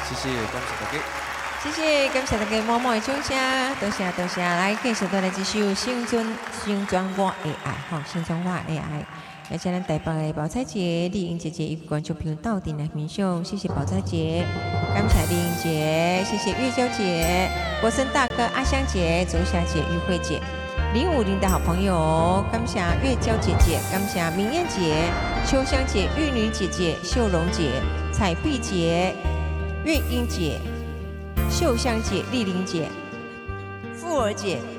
谢谢，感谢大家。 谢谢，感谢大家默默的掌声，多谢多谢。来，继续再来一首《心转我的爱》，好，心转我的爱。而且咱台北的宝彩姐、丽英姐姐与观众朋友到底来分享，谢谢宝彩姐，感谢丽英姐，谢谢月娇姐、国生大哥、阿香姐、周霞姐、玉慧姐。050的好朋友，感谢月娇姐姐，感谢明艳姐、秋香姐、玉女姐姐、秀荣姐、彩碧姐、月英姐、秀香姐、丽玲姐、富儿姐。